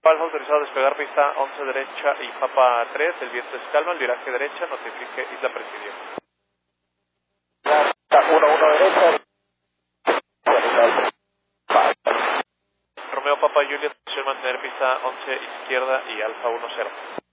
Alfa autorizado a despegar pista 11 derecha y Papa 3, el viento es calma, el viraje derecha, notifique Isla Presidio. 1-1 derecha. Romeo Papa Juliet, mantener pista 11 izquierda y Alfa 10.